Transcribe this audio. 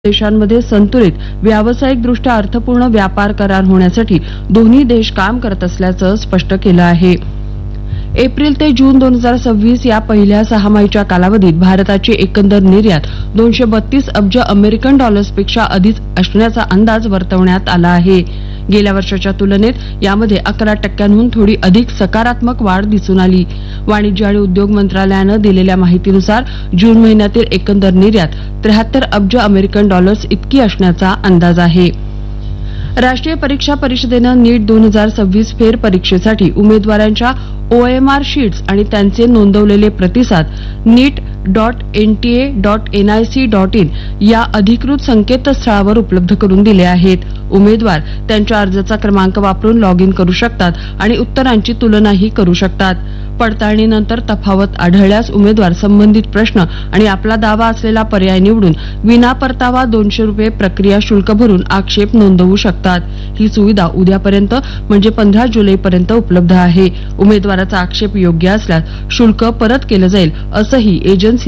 देशांमध्ये संतुलित व्यावसायिकदृष्ट्या अर्थपूर्ण व्यापार करार होण्यासाठी दोन्ही देश काम करत असल्याचं स्पष्ट केलं आहे. एप्रिल ते जून 2026 या पहिल्या सहामाहीच्या कालावधीत भारताची एकंदर निर्यात 232 अब्ज अमेरिकन डॉलर्सपेक्षा अधिक असण्याचा अंदाज वर्तवण्यात आला आहे. गेल्या वर्षाच्या तुलनेत यामध्ये 11% थोडी अधिक सकारात्मक वाढ दिसून आली. वाणिज्य आणि उद्योग मंत्रालयानं दिलेल्या माहितीनुसार जून महिन्यातील एकंदर निर्यात 73 अब्ज अमेरिकन डॉलर्स इतकी असण्याचा अंदाज आहे. राष्ट्रीय परीक्षा परिषदेनं नीट 2026 फेर परीक्षेसाठी उमेदवारांच्या OMR शीट्स आणि त्यांचे नोंदवलेले प्रतिसाद NEET.NTA.nic.in या अधिकृत संकेतस्थळावर उपलब्ध करून दिले आहेत. उमेदवार त्यांच्या अर्जाचा क्रमांक वापरून लॉग इन करू शकतात आणि उत्तरांची तुलनाही करू शकतात. पडताळणीनंतर तफावत आढळल्यास उमेदवार संबंधित प्रश्न आणि आपला दावा असलेला पर्याय निवडून विनापरतावा ₹200 प्रक्रिया शुल्क भरून आक्षेप नोंदवू शकतात. ही सुविधा उद्यापर्यंत म्हणजे 15 जुलैपर्यंत उपलब्ध आहे. उमेदवाराचा आक्षेप योग्य असल्यास शुल्क परत केलं जाईल असंही एजन्सी